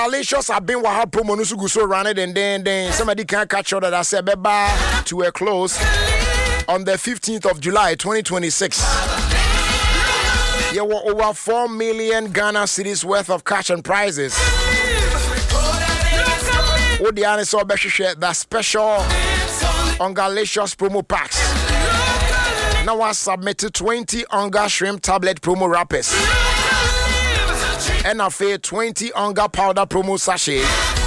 Alicious have been Wahab promo no sugu so run it and then somebody can catch that I said bye to a close on the 15th of July 2026. There were over 4 million Ghana cedis worth of cash and prizes. Odiane saw the special Onga Alicious promo packs. Now I submitted 20 Onga shrimp tablet promo wrappers. And I feel 20 Onga powder promo sachet.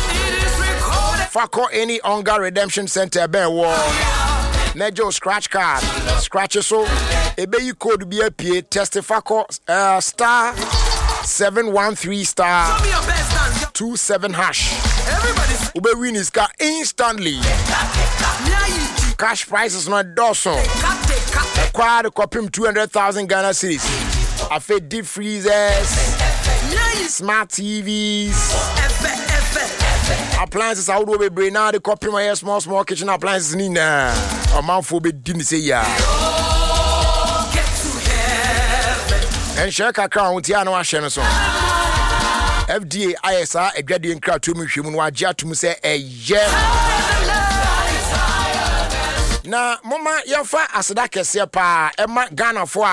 Fako any Onga redemption center ben war. Nejo scratch card. Scratch so. Ebe you code be a PA test Fako star 713 star 27 hash. Ube win his car instantly. Cash prices not dozen. Acquired a copy 200,000 Ghana cedis. I feel deep freezers. Smart TVs, appliances out over brain now. The copy my small kitchen appliances. Nina, a mouth for be didn't say ya. And check account with Tiano Ashenson. FDA, ISR, a gradient crowd to me. Human wajia to me say a yeah. Na mama yafa asadake sepa Emma Ghana for.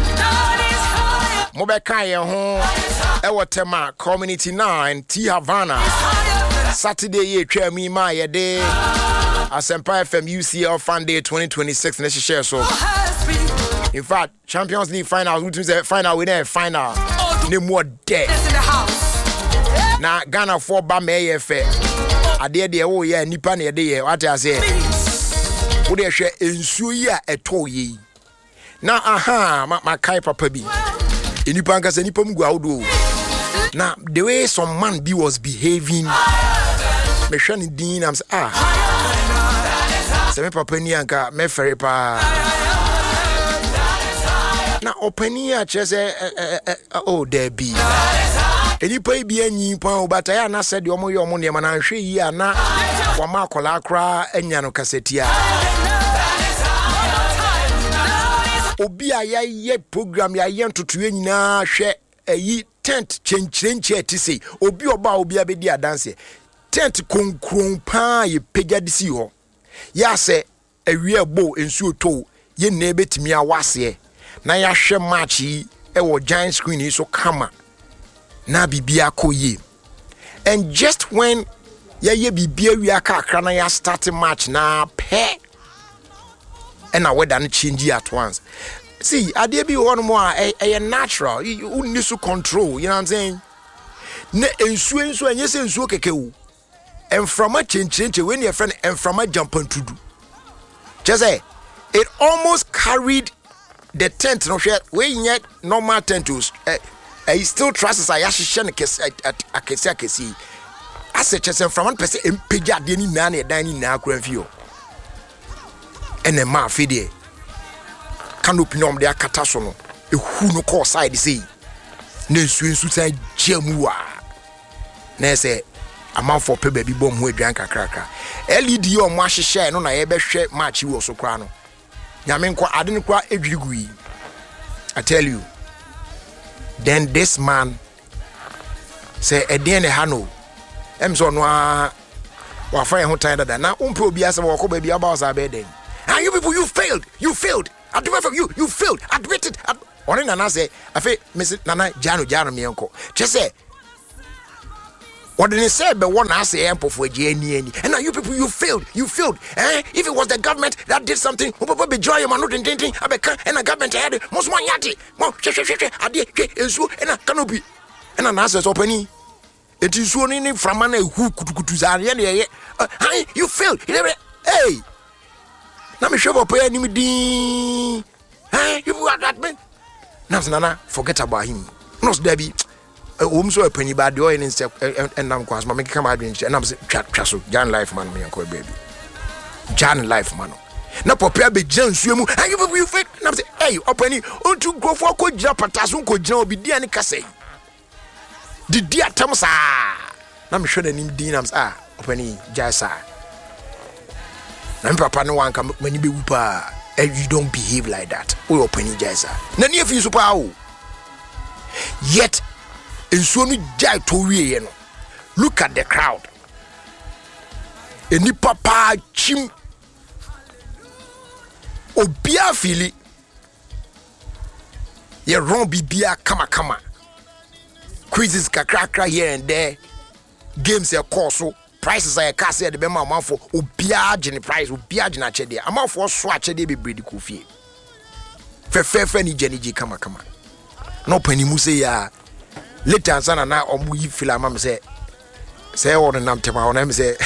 Mobeka ye ho Ewotema Community 9 T Havana Saturday ye twa mi ma ye de Asempa FM UCL Fan Day 2026 na share so. In fact, Champions League final we say final we there final ne more there. Na Ghana for ba me ye fe. Ade de wo ye nipa na ye de ye what I say. Wo de hwe ensuo yi a eto yi. Na ma kai papa bi. Enipa say nipa mgu awdo. Now the way some man be was behaving, me shani din am say se me papa ni anka me fere pa. Na opani a chese oh there be. Enipa bi anyi pa obata ya na said omo ye omo ne ma na hwe yi ana wa ma akola akra anya no kasetia. Obi a ye program ya ye ntoto nyina hwe ayi tent chenchenche ti say obi oba obi abedi adanse tent konkron pa ye pegya de si ho ya se awie bo ensuo to ye na ebetimi awase na ya hwe match yi e wo giant screen yi so kama na bibia koye. And just when ye bibia wi aka akra na ya start match na pe and na weather no change at once. See, I dare be one more a natural. You need to control, you know what I'm saying? Ne ensuo and yes ensuo keke. And from a change when your friend and from a jump on to do. Just say it almost carried the tent no share we yet normal tent to I still trust I shen akesi. I said just from one person impega de ni na na dan na akran fio. And a ma fide canopy no de akata so no ehu no call side say na nsu say jamu na say amount for pay baby bom ho adwan kakrakra LED o mo ahihye no na ye behwe match wo so kra no nyame nko ade ne kwa edwirigui. I tell you, then this man say edien ne hano emso no wa fa ho tan dada na umpe obi ase wo ko baby about sa be den. And you people, you failed. Admit you failed. Admit it. One nana say, I say, Miss Nana Jano mi uncle. Just say, what did he say? But one I say, ample for any. And now you people, you failed. Eh? If it was the government that did something, who would be joy man not intending? I become and the government had most one yati. Mo I did and so and a canopy. And an answer opening. It is so in from man who could you failed. Hey. Na me show up here ni di. You what that man? Nana, forget about him. No Debbie. So a penny bad oil and nam kwasma make come out and I'm so Jan life man me uncle baby. Jan life man. Na prepare be Jan suemu. And you fake. Na say hey openi on to go for ko japatasun ko jan obi dia ne kase. Di dia tam sa. Na me show the name di nam openi jasa. Na papa no wan come many be wupa. You don't behave like that. We open jasa. Na nie fi super o. Yet ensuo no jai to wie no. Look at the crowd. Eni papa chim. Obia fili. Ye run bibia kama. Quizzes kakra here and there. Games are course so prices are cast at the bema amount for obia gene price obia gene achede amount for so achede be breed kofie. Fe ni jeniji kama. No panimu say ya later sana na omu yi fila mam say on nam tema on am say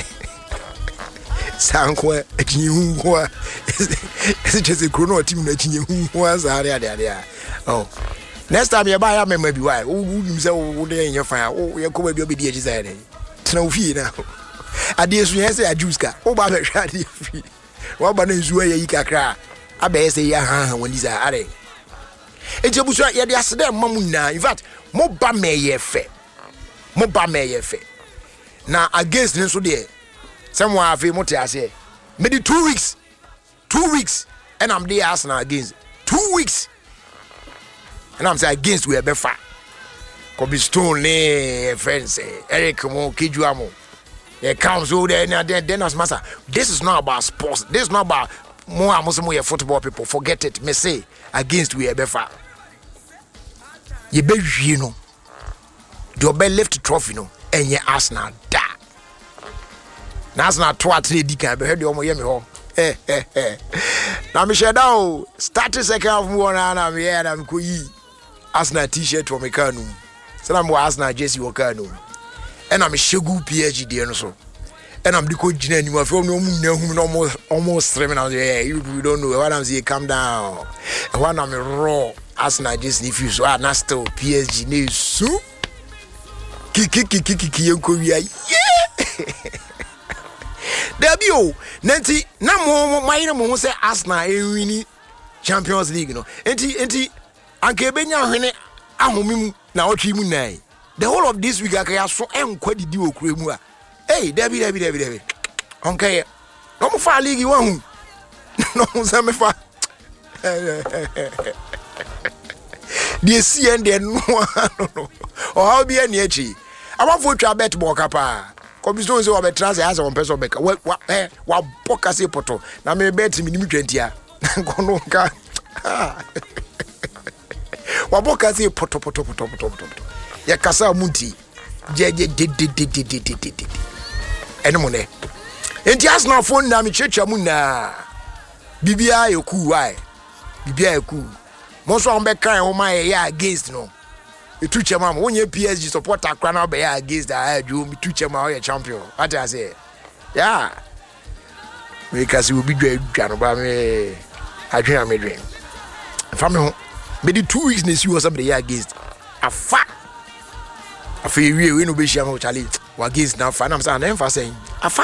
sanko ejinye hu ese chese krono team na ejinye hu azare ade oh next time you buy a member be why who say wo dey yen fan o ye ko ba bi obedi eji say dey tena ofie na ade esu yen say a juice ka o ba be hwa ade free wo ba na nzu ayi kakra abe say ya ha woni za are enti obusu ye dey asede mamu na in fact mo ba me ye fe na against nso dey someone have mo te ase maybe 2 weeks and I'm there Arsenal against 2 weeks. And I'm saying against we are better. Kobe Stone, friends, Eric Mo, Kijuamo. They comes over there and then as master. This is not about sports. This is not about more football people. Forget it. Me say against we are better. You be you know. You be left trophy no, and you Arsenal da. Arsenal 2-3 dikan be heard you mo ye me ho. Now me share down. Start the second half one and I'm here and I'm going. Arsenal t-shirt for me kanu. So I'm Arsenal jersey for kanu. And I'm Shegu PhD and so. And I'm the coach Gina you from no almost 3 minutes. Yeah, you don't know what I'm saying. Calm down. And when I'm raw Arsenal jersey if you so are not still PSG news so. Kiki Korea. Yeah. Debut. Nanti na mo say Arsenal win Champions League no. Enti anke benya hwene ahomimu na otwi mu nai. The whole of this week akaya so enkwa didi okura mu a. Hey, Debbie. Okay. No mo fa league one hu. No mo say me fa. The CN de no. O how be any echi. Abafo twa bet ball kapa. Komiston say we be transfer as one person back. Wa boka se poto. Na me bet mi 20 a. Kono nka. Wa boka se poto. Ya kasa munti. Je de. Eno ne. Enti Arsenal phone na mi checha mu na. Bibia yoku why? Bibia yoku. Mo so on be kan ho ma ya against no. Itu chema mo onye PSG supporter kra na be ya against that you me tu chema o ye champion. What I say? Yeah. Because we be dwa no ba me adwen am dream. Family ho. Me the 2 weeks next you was somebody against. Afa. Afa we no be share ho challenge. We against now fa na am say na emfa saying. Afa.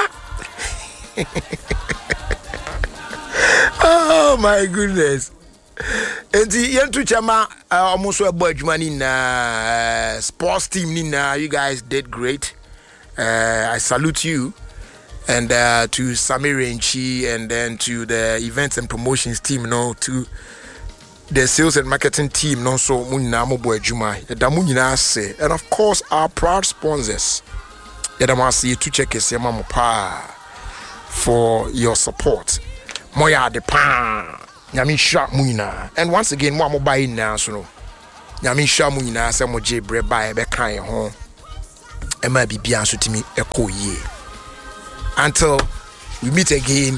Oh my goodness. Enti yentu chama almost a boy adwuma na sports team ni na you guys did great. I salute you and to Samir Renchi and then to the events and promotions team to the sales and marketing team so munna mo boy adwuma da mu nyina se and of course our proud sponsors. Yadamasi to check ese mama pa for your support. Moya de pa Nyami sha muina. And once again, mo buy na so no. Nyami sha muina se mo je bre buy be kan ho. E ma bibia so timi eko ye. Until we meet again.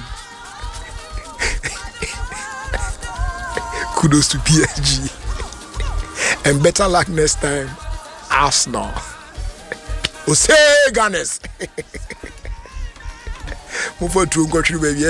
Kudos to PSG. And better luck next time. Arsenal. Ose Ganes. Mo for to go through baby.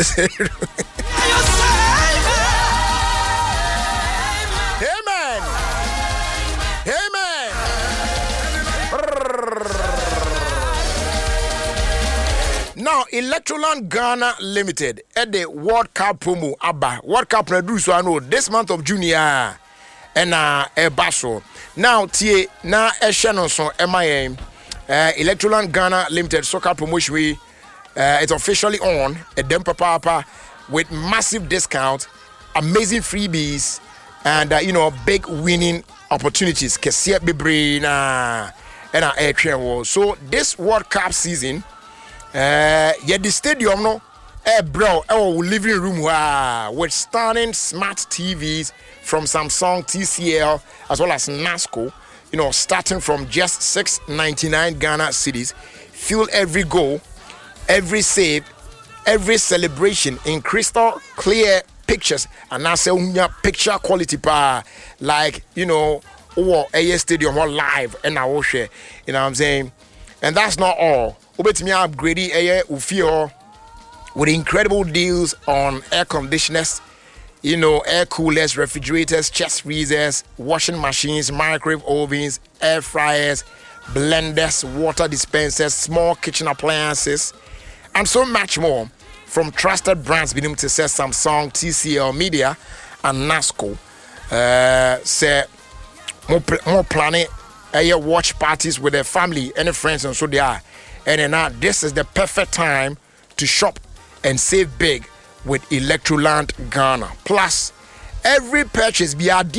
Now, Electroland Ghana Limited at the World Cup promo Abba World Cup produce I know this month of June and a basso. Now tie na a channel so MIM Electroland Ghana Limited soccer promotion it's officially on a Dempa Papa with massive discount, amazing freebies and big winning opportunities. Kesia bebre na and air train was. So this World Cup season, the stadium no, bro, living room with stunning smart TVs from Samsung, TCL, as well as NASCO. You know, starting from just 699 Ghana cedis. Feel every goal, every save, every celebration in crystal clear pictures, and now say picture quality like a stadium or live and I will share. You know what I'm saying? And that's not all. Ubet me upgrading Ufio with incredible deals on air conditioners, air coolers, refrigerators, chest freezers, washing machines, microwave ovens, air fryers, blenders, water dispensers, small kitchen appliances, and so much more from trusted brands beginning to say Samsung, TCL, Media, and NASCO. Say more planning watch parties with their family and friends, and so they are. And now this is the perfect time to shop and save big with Electroland Ghana. Plus, every purchase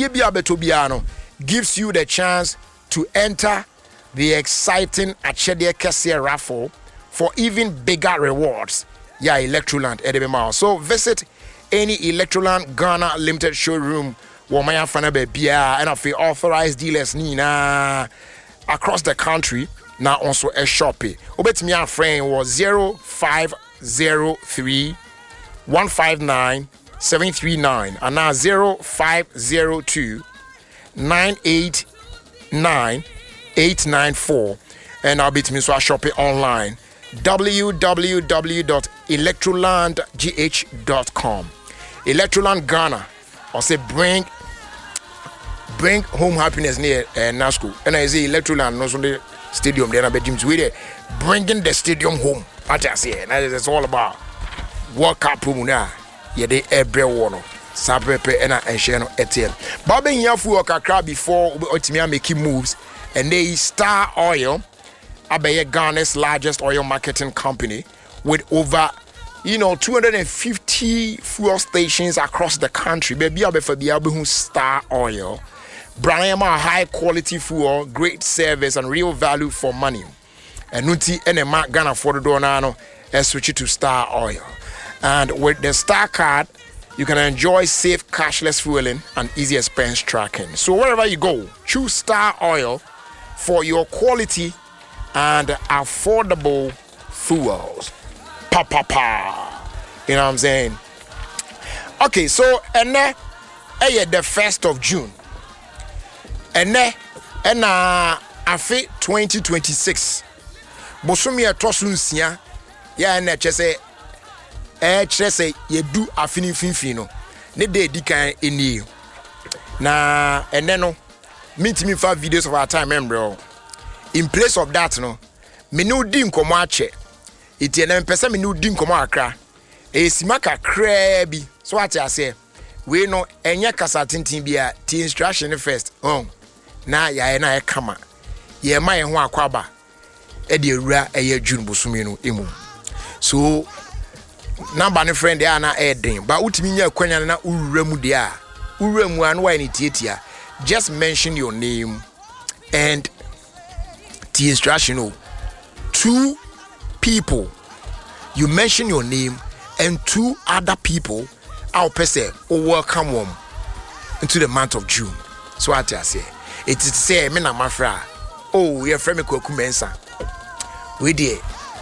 gives you the chance to enter the exciting Achede Kese raffle for even bigger rewards. Yeah, Electroland Edebema. So visit any Electroland Ghana Limited showroom where my fana be and of authorized dealers nina across the country. Now also a shopping. Obet me friend was 0503 159 739 and now 0502 989 894, and I'll be to me so I shop it online. www.electrolandgh.com. Electroland Ghana. I'll say bring home happiness near NASCO. And I say Electroland, not on the stadium. Then I bet James with it, bringing the stadium home. What I say, and it's all about World Cup. Yeah, they every one. Sapepe and share no ETL. Bobby Yafu Okakra before Otimia making moves. And they Star Oil, Ghana's largest oil marketing company, with over 250 fuel stations across the country. Baby Abe Star Oil, Brahma high quality fuel, great service, and real value for money. And Nuti and Ghana for the Donano switch to Star Oil. And with the Star card, you can enjoy safe cashless fueling and easy expense tracking. So wherever you go, choose Star Oil for your quality and affordable fuels. You know what I'm saying? Okay, so and the 1st of June. And afe 2026. Bosumi atosunsia ya and chese chese yedu afini finfino. Ne de dikan eni. Na eneno meet me for videos of our time, bro. In place of that, me no din komo ache. Iti na mpesa me no din komo akra. Simaka krebi. So what I say, we no enye kasa tintin bia ti instruction first. Na ya na e kama. Ye ma ye ho akwaba. E de ewura eye June bosumi no emu. So number ne friend dey na e den. Ba utimi nya kwanya na uwura mu dey a. Uwura mu an wa ni tietia. Just mention your name and the instruction. 2 people. You mention your name and 2 other people. I'll say, welcome them into the month of June. So what I say, it is say, me na mafra. Oh, your friend me Kwaku Mensah. We dey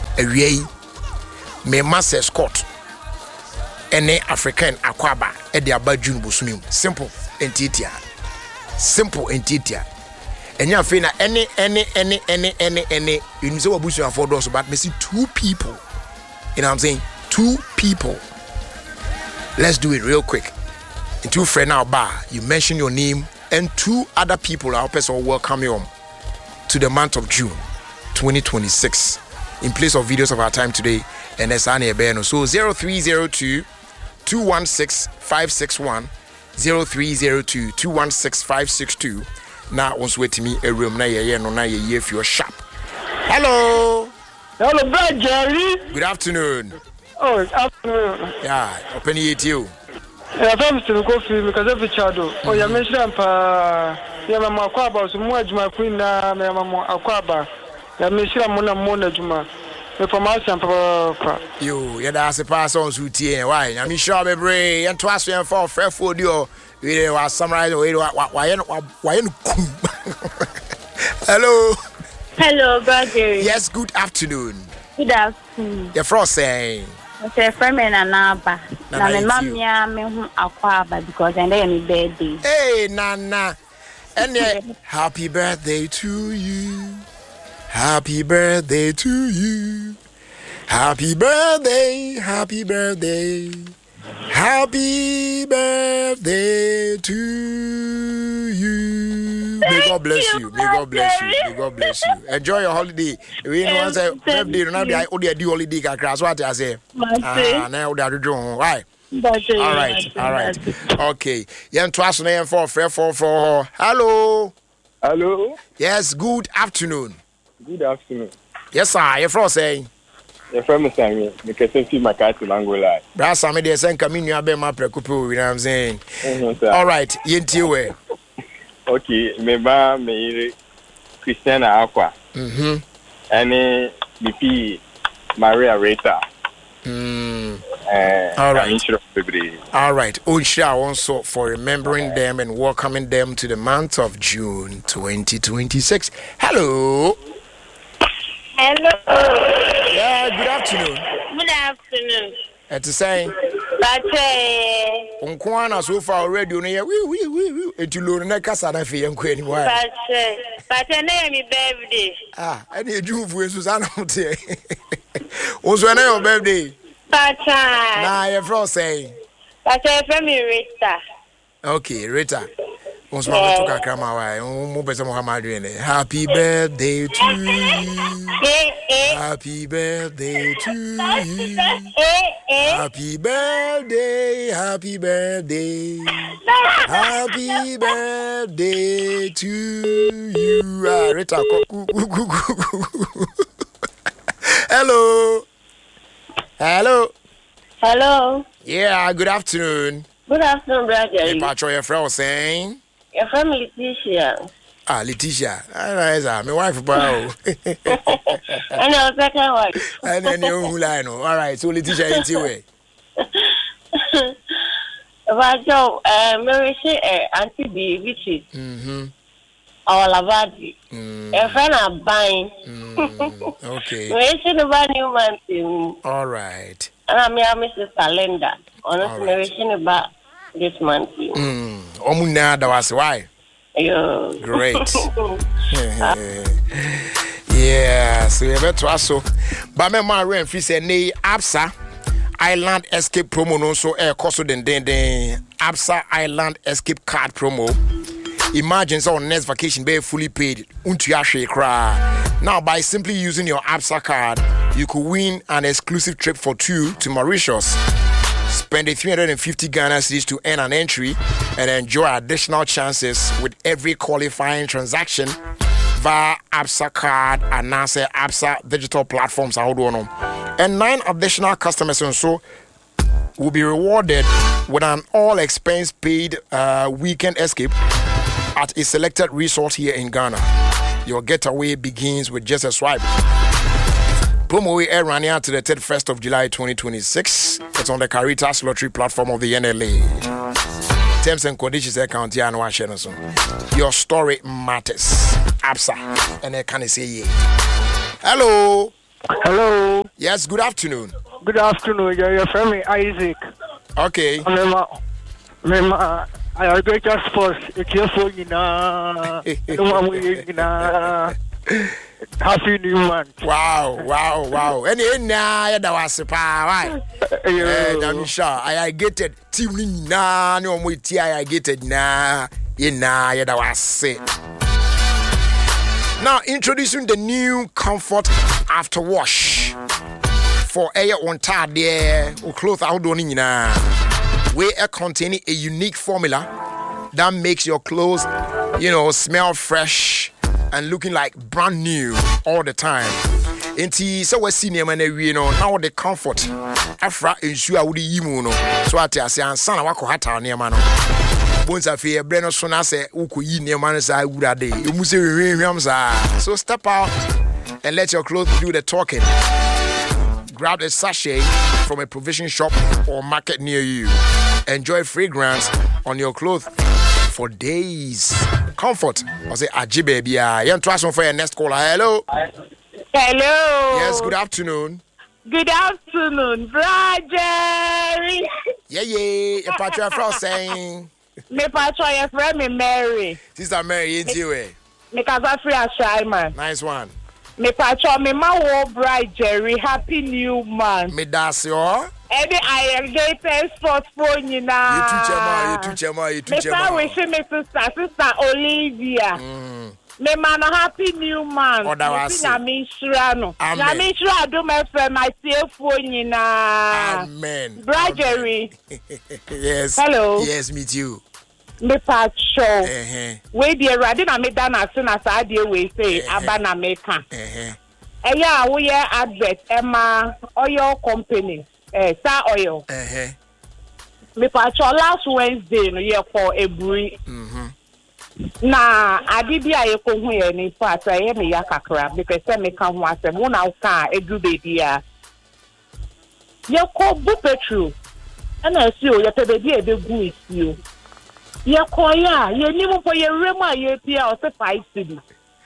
me master Scott. Any African Akwaba at the Aba June Bosumi. Simple and titia. Simple and titia. And you're feeling any you know what bush for those, but me see 2 people. You know what I'm saying? 2 people. Let's do it real quick. In 2 friend now bar, you mention your name and 2 other people our person welcome you to the month of June 2026 in place of videos of our time today and Esani Ebeno. So 0302 216 561 0302 216 562. Now once wait me a room na ye no na ye if you're sharp. Hello. Hello, Brad Jerry. Good afternoon. Oh, afternoon. Yeah, open it you. Yeah, I'm to go for because every child. Oh, you mentioned ya mama akwaba so mu adwuma queen na mama akwaba ya meshira mo na mo na adwuma me formation papa yo ya da se pass on so tie why na me sure bebre yan to aso yan for frefo dio we wa summarize we why kum. Hello, brother. Yes, good afternoon. Good afternoon. Your frost saying Okay, friend and Naba. Now my mom me hu akwaba because I know my birthday. Hey Nana. And happy birthday to you. Happy birthday to you. Happy birthday, happy birthday. Happy birthday to you. May God bless you. May God bless you. May God bless you. Enjoy your holiday. We know say birthday no be I only do holiday kakra so what I say. Now we are doing why? All right. Okay. Yen twice na yen for. Hello. Hello. Yes, good afternoon. Good afternoon. Yes, sir. You from saying? Your friend is saying, because I see my cat in Angola. Brass, I made a send coming you my precupu, you know what I'm saying? All right, Yentiwe. Okay, Meba, me, Christiana Aqua. And BP Maria Rita. All right. Unsha also for remembering them and welcoming them to the month of June 2026. Hello. Yeah, good afternoon. Good afternoon. To say, But Unkwana so far already on here. We. It you learn a casa na fi yanku anyway. but I know my birthday. And you do for Susanna. Also, your birthday. But Nah, your friend say. But I from Rita. Okay, Rita. Once my to kakama why. Mo pese mo hamadu ene. Happy birthday to you. Happy birthday to you. Happy birthday, happy birthday. Happy birthday to you. Rita. Hello. Yeah, good afternoon. Good afternoon, brother. Hey, Patrol, your friend was saying? Your family Leticia. Leticia. My wife, bro. And your second wife. And then you line. All right, so Leticia, it's your way. But Joe, Mary, Auntie B, which is our Lavadi. A friend are buying. Okay. We should buy new month. All right. And I'm Mrs. Calendar. Honestly, we should buy this month. Omuna, that was why. Great. Yeah, so you better also. But my man ran free say nay Absa Island Escape promo no so air cost den Absa Island Escape card promo. Imagine so next vacation be fully paid. Now by simply using your Absa card, you could win an exclusive trip for two to Mauritius. Spend 350 Ghana cedis to earn an entry and enjoy additional chances with every qualifying transaction via Absa card and NASA Absa digital platforms. And 9 additional customers also will be rewarded with an all-expense paid weekend escape at a selected resort here in Ghana. Your getaway begins with just a swipe. Promo will air running out to the 31st of July 2026. It's on the Caritas lottery platform of the NLA. Terms and conditions account here and watch it. Your story matters. Absa. And I can say yeah. Hello. Yes, good afternoon. Good afternoon. Your friend Isaac. Okay. I are great sports. It's your phone, Happy New Month. Wow. And that was a power. I'm sure I get it. Timina, no more tea. I get it now. That was it. Now introducing the new Comfort After Wash for air on tire there or clothes out on we are containing a unique formula that makes your clothes, smell fresh and looking like brand new all the time. So we're seeing them now the Comfort Afra ensure would you so I say and son wako hata near man. bonsa fe breno so na say ukoyi nneema no say wurade emu say hwehwehwam sa. So step out and let your clothes do the talking. Grab a sachet from a provision shop or market near you. Enjoy fragrance on your clothes for days. Comfort. I say aji baby. You trust one for your next caller. Hello. Hello. Yes, good afternoon. Good afternoon, Roger. Yeah. Your patron from saying. Me patron, your friend me Mary. Sister Mary, ain't you? Me casa free Ashaiman. Nice one. Me patron, me ma wo bride Jerry. Happy new month. Me das yo. Any irrigated sports phone, you know. You teach him. Me wish me sister Olivia. Me man a happy new month. Nyame nhyira no. Nyame nhyira do me friend my tiefo nyina. Amen. Brajery. Yes. Hello. Yes, meet you. Me patcho. We dey ready na me dan as na sa dey we say aba na me ka. Eya wo ye advert Emma oil company. Star oil. Me patcho last Wednesday no ye for Eburi. Na adibia ye ko hu ye ni part ye me yakakra because say me kan ho asem wo na wo ka edu baby a ye ko bu petrol na si o ye pe baby e be gu isi o ye ko ya ye ni mo po ye rema ye pia o se 5 cedi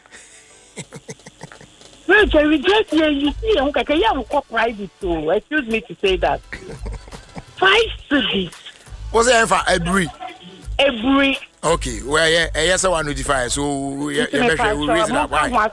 we just you see on ka ya ko private so excuse me to say that 5 cedi what's that for Eburi okay, well, yes, I want to notify. So, we raise it up. Why? All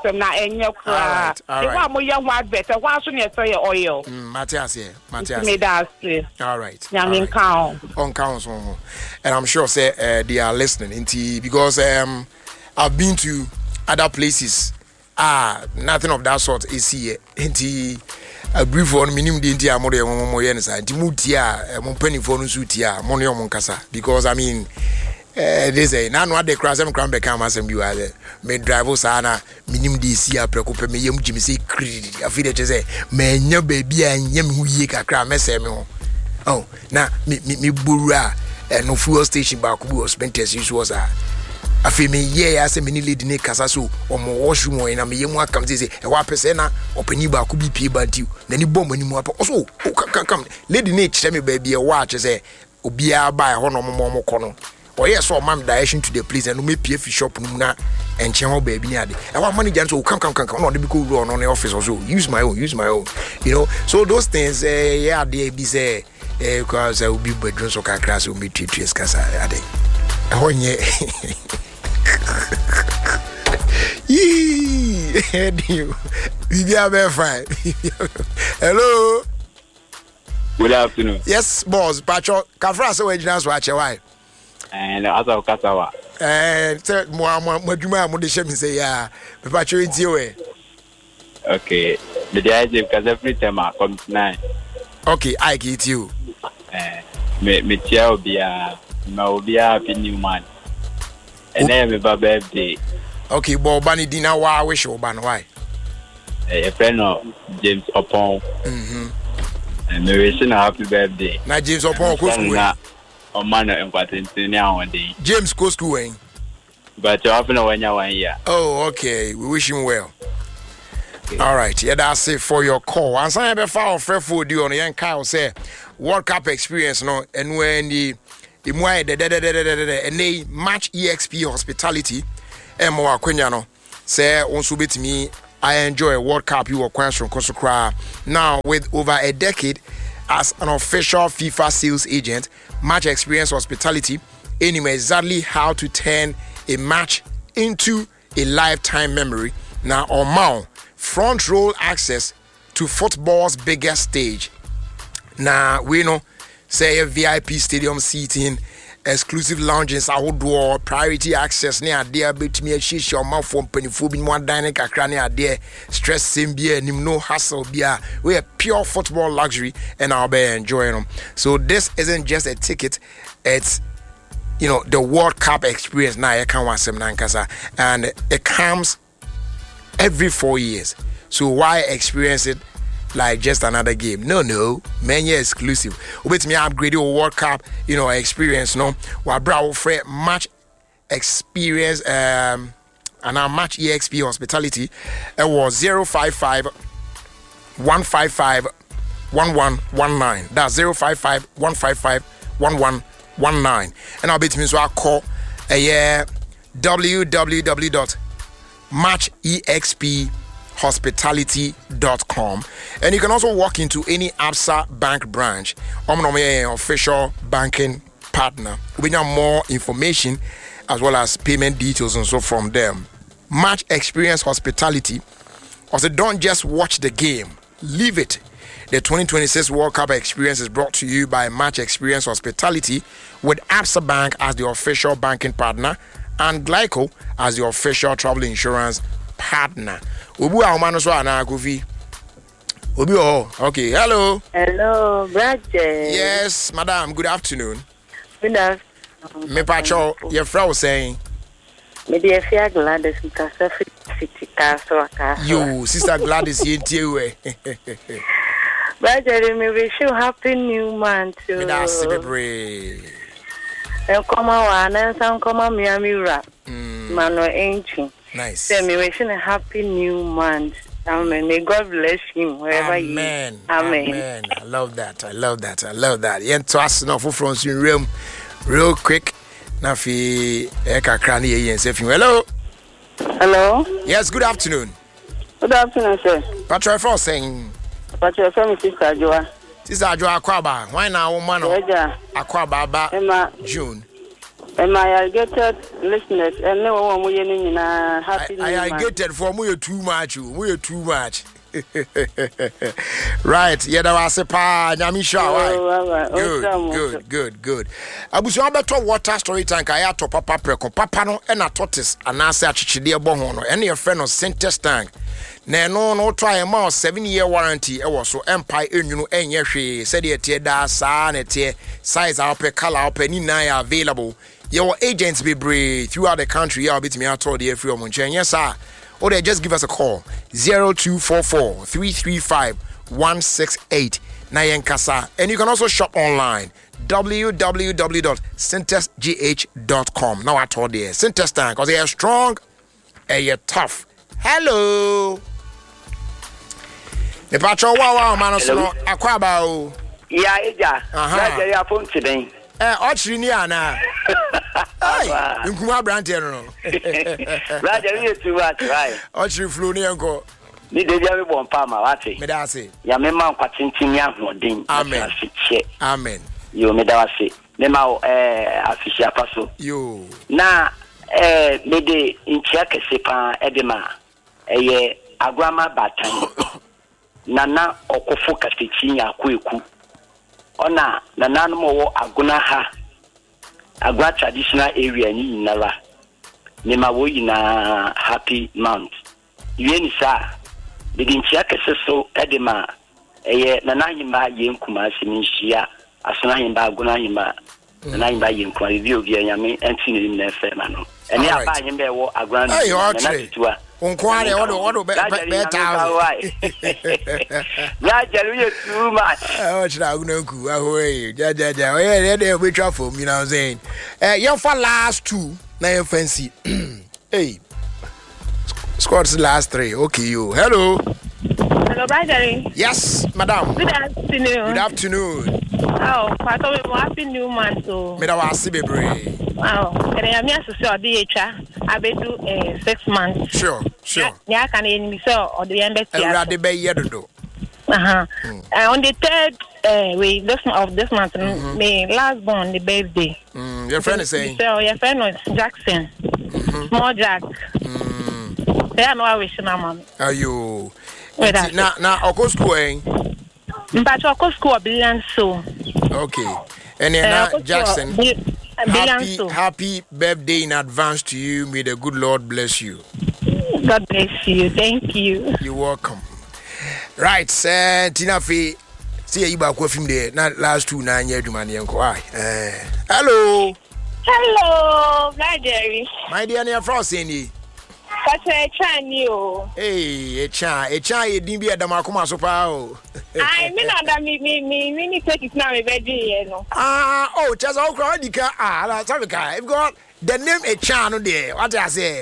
right. Matthias. All right. On council. And I'm sure, say, they are listening. Because I've been to other places. Nothing of that sort is here. A brief one minimum the India more yensa. Timutia, Montpenny for Nusutia, Monio Moncasa. Because I mean, they say, now what they cross them cram become as you are there. May drive us ana minimum DC a preoccupy me, Jimmy say, creed. I feel that you say, man, your baby and yam who ye can cram mesemo. Oh, now, me burra and no fuel station back who was spent as usual. I feel me, yeah, as a mini lady in Casaso or more washroom or in a young comes say, a wapesena or Peniba could be paid by you. Then you bomb anymore. Also, come, Lady Nate, tell me, baby, a watch, say, Obia by a honor more corner. Or yes, or ma'am, direction to the place and make PF shop Nuna and channel baby. And our money jans will come, not the big run on the office or so. Use my own. You know, so those things, yeah, they be say, because I will be bedrooms or class will be 3 years. Casa, I think. Oh, yeah. Hello. Good afternoon. Yes, boss. Pacho, Kafra so we just watch why. And Asa Kasawa. And tell Mwaduma Modishem say ya. Pacho into you. Okay. The idea because every time I come tonight. Okay, I get you. Me tia obia, happy new man. And then my birthday. Okay, but Bunny dinner why wish you ban why? A friend of James Opon. And me wishing a happy birthday. Now James Opon go school. On man and what in one day. James go school. But you happen when you 1 year. Oh, okay. We wish him well. Okay. All right. Yeah, that's it for your call. And some of our friend food you on the young Kyle say World Cup experience no and when the and they match EXP hospitality and more Quenyano say also bit me I enjoy World Cup you were question now with over a decade as an official FIFA sales agent, match experience hospitality anyway exactly how to turn a match into a lifetime memory. Now on Mount front row access to football's biggest stage. Now we know say a VIP stadium seating, exclusive lounges, outdoor, priority access near there, bet me a shish your mouth from pennyphobia, one dining cacrania there, stress same beer, no hassle beer. We are pure football luxury and I'll be enjoying them. So this isn't just a ticket, it's the World Cup experience now. I can't want some nankasa, and it comes every 4 years. So why experience it like just another game. No, many exclusive. With me upgrade your World Cup, experience. No, we brought for match experience. And our match EXP hospitality. It was 055 155 1119. That's 055 155 1119. And I'll be to me so I call www.matchexphospitality.com, and you can also walk into any Absa Bank branch. I'm official banking partner. We need more information as well as payment details and so from them. Match Experience Hospitality. Also, don't just watch the game, live it. The 2026 World Cup experience is brought to you by Match Experience Hospitality with Absa Bank as the official banking partner and Glyco as the official travel insurance partner. Okay, hello. Hello, Brother. Yes, madam, good afternoon. Good afternoon. Me pacho, your friend was saying. Me dear Sister Gladys, City Castle. You, Sister Gladys, you. Brother, me wish you happy new month. Me da celebrate. And come on, and some come on, Miami rap. Mano ancient. Nice. Say me wish you a happy new month. Amen. May God bless him wherever Amen. he is. Amen. Amen. I love that. Yeah, to us now from room real quick. Na fi eka krani yen se hello. Hello. Yes, good afternoon. Good afternoon, sir. Patrick for saying. Patrick from Sister Joa. Sister Joa Akwaba. Why now woman? Akwaba ba June. Am I alligated listeners? And no one will happy. I alligated for me too much. We too much. Right. Yeah, that was a pa. Nyamisha. Good. Abusu abeto water story tank. I to papa preko. Papa no ena tortoise. Anase achichide ebo no. Ene your friend of Sintex tank. No try a 7-year warranty. So empire enye hwe. Said ye tie da sa na tie size out per color out per ni na available. Your agents be brave throughout the country. Y'all be to me out all the free on yes sir. Or they just give us a call 0244 335 168 Nayenkasa. And you can also shop online www.syntexgh.com. Now I told you Syntex tank because they are strong and you're tough. Hello. The patrol wow man so akwaba. Yeah, yeah. Yeah, phone today. Ochiriana. Hey, nkuma brand no. Brother, you too much, right? Ochiri flu ni enko. Ni dey be bon pa ma wate. Me da say. Ya me man kwatintin ya hodin. Amen. Amen. Yo me da wase. Me ma official paso. Yo. Na me dey inchia kese pa edema. Eye agwama batan. Nana okofo katechi ya kweku. Ona nana mo aguna ha. Agwa traditional area ni nala. Nema wo ina happy month. Yeni sa bidin chia kese so edema eye nana himba yenkuma sininhia asona himba aguna himba nana himba yenkuma bi obi anyame entini na efe ma no. Eni aba himba wo aguna na titua. Unkware odo better. Ya jalu too much. Oh chira aguna ku ahoy. Ja. They we travel, you know what I'm saying? You for last two na your fancy. Hey. Squad's last three. Okay, you. Hello. Hello, Brother. Yes, madam. Good afternoon. Good afternoon. Oh, I thought we were happy new month. So. Me da wasi bebre. Oh, and I am here to say DHA. I be do 6 months. Sure. Yeah, can you say or the embassy? I read the bay yedo. On the 3rd of this month, my last born the birthday. Your friend is saying. So your friend was Jackson. Small Jack. They are no wish na mama. Are you? Na oko school eh? But oko school Billion so. Okay. And then Jackson. Happy birthday in advance to you. May the good Lord bless you. God bless you. Thank you. You're welcome. Right, Tina Fee. See you back with him there. Not last 2 9 years, man. Hello. Hello, my dearie. My dear, near Frosty. Pacha Chani o. Hey, Echa, you didn't be at the Makuma Sopa. I mean that me take it now, baby, no. Oh, just all crowdika. That's all okay. I've got the name Echa no there. What I say?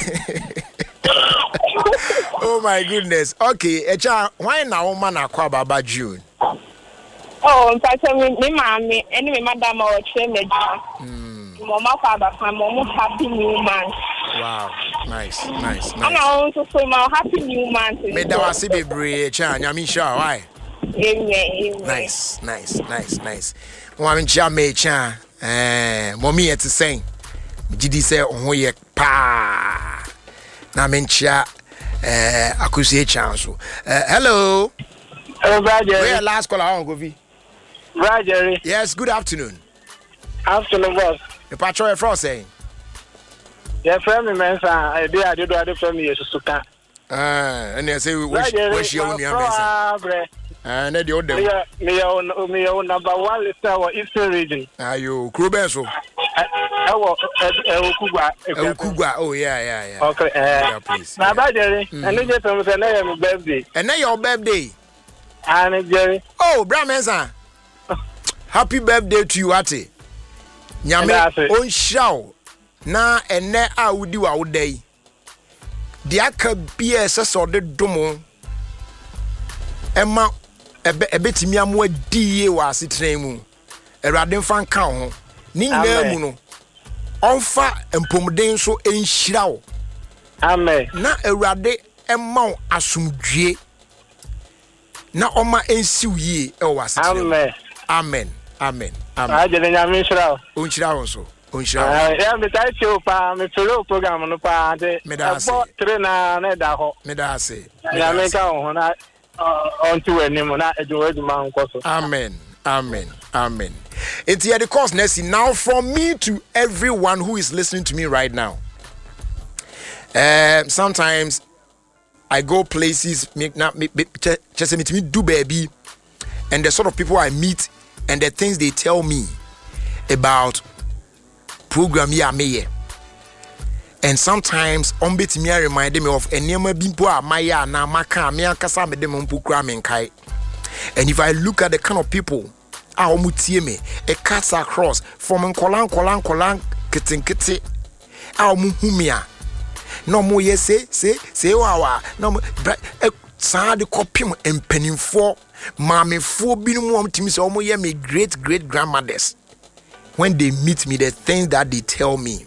Oh my goodness. Okay, Echa, why now man akwa baba June? Oh, Pacha me mommy, anyway, madam or change. Mama father, mama happy new man. Wow, nice. And I also say my happy new man. Me da wasi bebre Echa, nyami sha why? Amen. Nice. Mama ncha me Echa. Mommy eti saying. Gidi say ohun ye pa. Na me ncha akusi Echa so. Hello. Hello, Roger. Where last call on Govi? Roger. Yes, good afternoon. Afternoon, boss. The patrol for saying. Yeah, friend, man, I did from you, Suka. And they say we wish you on your message. And the other me own number one is our Eastern region. Are you Krubenso? Kuga. Oh, yeah. Okay, please. Now, Jerry, and then just on the birthday. And then your birthday. And Jerry. Oh, Brahmansa. Happy birthday to you, Ate. Nyame on show. Na ene a wudi wa wodai. De aka bia sese ode domo. Ema ebetimi amwa diye wa asetran mu. Awurade mfa nka ho. Ni nyina mu no. Onfa empomden so enhyira wo. Amen. Na awurade ema wo asomdwie. Na oma ensiw yie e wa asetran. Amen. Amen. I didn't have me show. Unchira also. Yeah, me tie you pa me follow program no pa de. Me da say. Trainer na da ho. Me da say. Ya me ka ho na onto anim na edu man nkoso. Amen. It's here the course Nessie. Now from me to everyone who is listening to me right now. Sometimes I go places just me do baby, and the sort of people I meet and the things they tell me about program me. And sometimes on bit me reminded me of enema bimpo maya na maka me ankasa me dem programming kai. And if I look at the kind of people omutie me e cuts across from kolan kitten humia no mo say wawa no sad copy empenifo mamefo binu mo timi say omo ye me great grandmothers. When they meet me, the things that they tell me,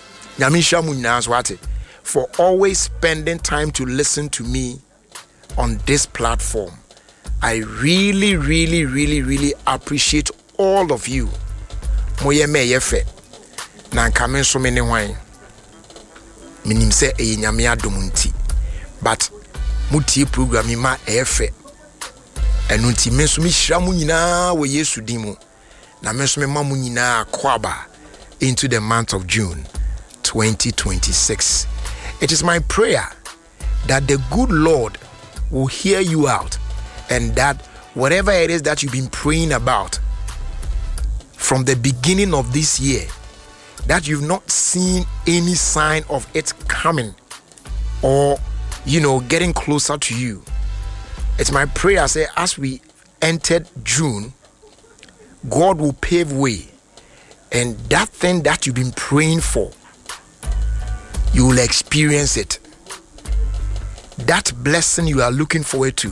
for always spending time to listen to me on this platform. I really appreciate all of you. Moye me yefe na nkamen so me ne hwan. Minim se nyame adomunti. But mutie program ma efe. Enu nti me so mi hira mu nyina wo Yesu din mu. Na me so me mamu nyina kwaba into the month of June 2026. It is my prayer that the good Lord will hear you out, and that whatever it is that you've been praying about from the beginning of this year, that you've not seen any sign of it coming or getting closer to you. It's my prayer, say, as we entered June, God will pave way, and that thing that you've been praying for, you will experience it. That blessing you are looking forward to,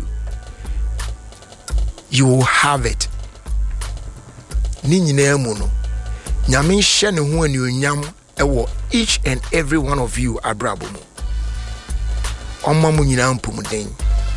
you will have it. Nyame hye ne ho anuonyam ewo each and every one of you abrabo mu. Omma mu nyina mpomuden.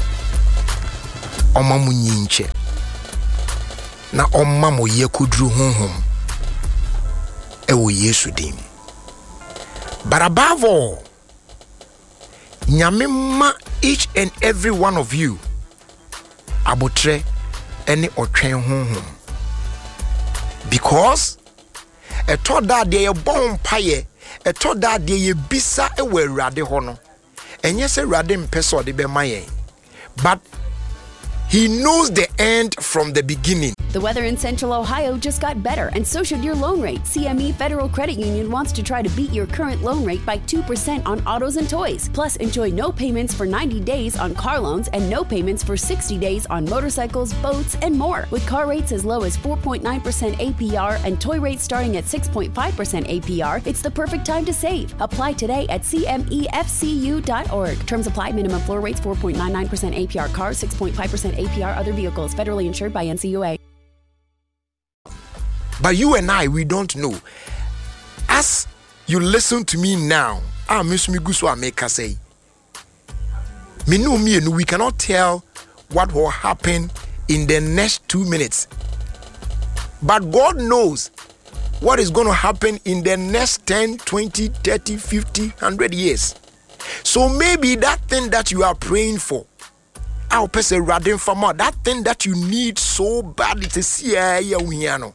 Omma mu nyinche. Na omma mo yekodru honhom ewo Yesu dim. But above all, nyame ma each and every one of you abotre ene otwen honhom. Because a thought that they are born paye, a thought that they bisa ewe rade hono. And yes, a radim peso de be maye. But he knows the end from the beginning. The weather in Central Ohio just got better, and so should your loan rate. CME Federal Credit Union wants to try to beat your current loan rate by 2% on autos and toys. Plus, enjoy no payments for 90 days on car loans and no payments for 60 days on motorcycles, boats, and more. With car rates as low as 4.9% APR and toy rates starting at 6.5% APR, it's the perfect time to save. Apply today at cmefcu.org. Terms apply. Minimum floor rates 4.99% APR cars, 6.5% APR other vehicles. Federally insured by NCUA. But you and I, we don't know. As you listen to me now, say, we cannot tell what will happen in the next 2 minutes. But God knows what is going to happen in the next 10, 20, 30, 50, 100 years. So maybe that thing that you are praying for, I'll pass a radin for more. That thing that you need so badly to see no.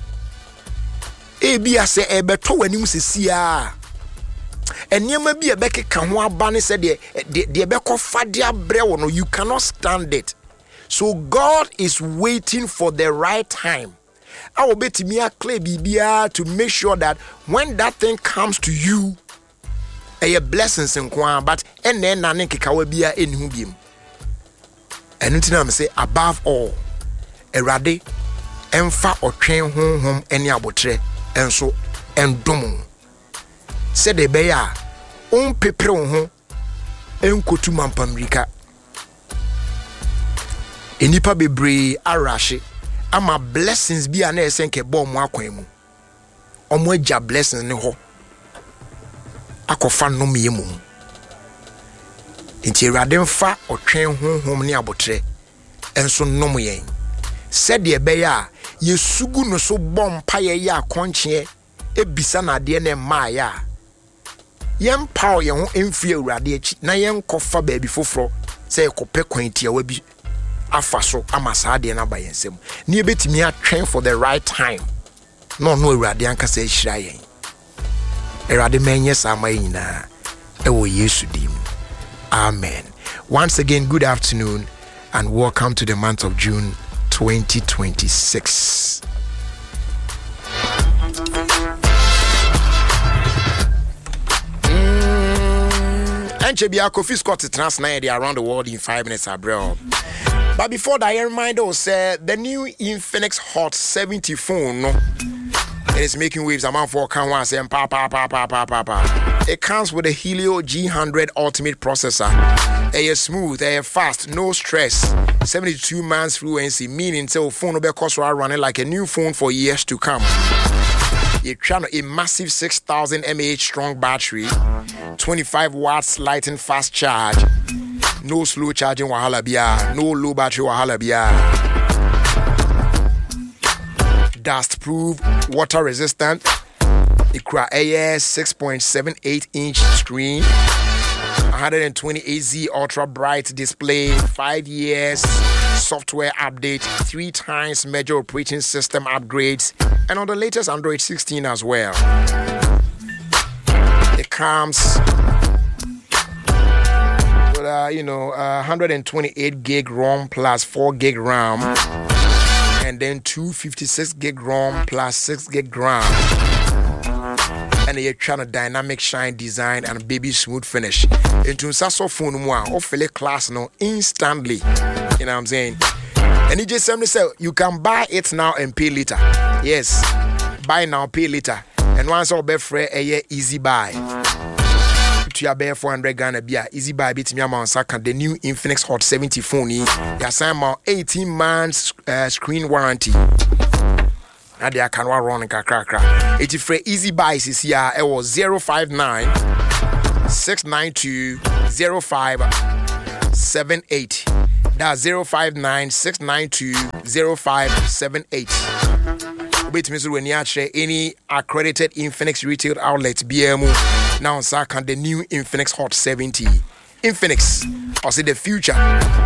Ebi ase ebeto wani musisia. Enyema bi ebeke kan ho abane se de ebeko fade abre wo no, you cannot stand it. So God is waiting for the right time. I will bet me a clear bibia to make sure that when that thing comes to you, a blessings in kwa, but and then na nkeka wa bia enhu biem. Enu tina me say above all, Erade emfa otwen honhom eni abotre enso endom. Se de be ya on pepre ho enkotu mampamrika. Enipa bebre arashi ama blessings bi ana esenke bo mo akwan mu. Omo agya blessings ne ho. Akofa nom yemu. Nti Erade mfa otwen honhom ne abotre enso nom yen. Said the beya, ye sugu no so bomb pie ya conche, e bisa na de ne maya. Yem pow ye ho emfie Awurade achi, na yen kofa ba bi foforo, say kope kwantia wa bi afaso amasa de na ba yensem. Ni ebetimi atwen for the right time. No Awurade anka say hira yen. Awurade menye sama yina, e wo Yesu dim. Amen. Once again, good afternoon and welcome to the month of June 2026. Enchebia Kofi Scott transnight around the world in 5 minutes, bro. But before that, I remind us the new Infinix Hot 70 phone. It is making waves among 4 canvas and It comes with a Helio G100 Ultimate processor. A smooth, a fast, no stress. 72 months fluency, meaning so phone will be cost running like a new phone for years to come. It channel a massive 6,000 mAh strong battery, 25 watts light and fast charge, no slow charging wahala biya, no low battery wahala biya. Dust proof, water resistant. Ikra AS 6.78 inch screen, 128Z ultra bright display, 5 years software update, 3 times major operating system upgrades, and on the latest Android 16 as well. It comes with 128 gig ROM plus 4 gig RAM, and then 256 gig ROM plus 6 gig RAM. And you're trying to dynamic shine design and baby smooth finish. Into Sasso phone moi, or filet class no instantly. You know what I'm saying? And he just simply said you can buy it now and pay later. Yes, buy now, pay later. And once all be free, a year easy buy. To your bear 400 Ghana beer, easy buy bit me amount second. The new Infinix Hot 70 phone. You sign 18 months screen warranty. Now they can run kakra. It's free easy buys is here. It was 059 692 0578. That's 059 692 0578. Wait, Mister, when you share any accredited Infinix retail outlets, BMO now second the new Infinix Hot 70. Infinix, I say the future.